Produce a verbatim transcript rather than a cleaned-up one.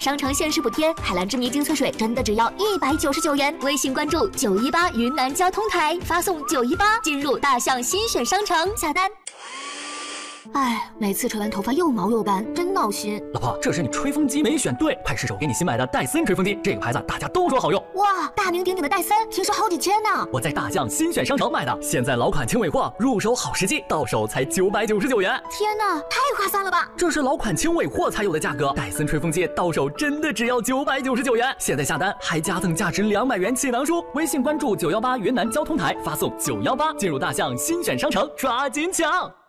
商城限时补贴，海蓝之谜精粹水真的只要一百九十九元。微信关注九一八云南交通台，发送九一八进入大象新选商城下单。 哎，每次吹完头发又毛又干，真闹心。 老婆，这是你吹风机没选对，快试手给你新买的戴森吹风机，这个牌子大家都说好用。 哇，大名鼎鼎的戴森，听说好几千呢。 我在大象新选商城买的，现在老款轻尾货，入手好时机，到手才九百九十九元。 天哪，太划算了吧！ 这是老款轻尾货才有的价格，戴森吹风机到手真的只要九百九十九元。现在下单还加赠价值两百元气囊书，微信关注九幺八云南交通台，发送九幺八进入大象新选商城，抓紧抢。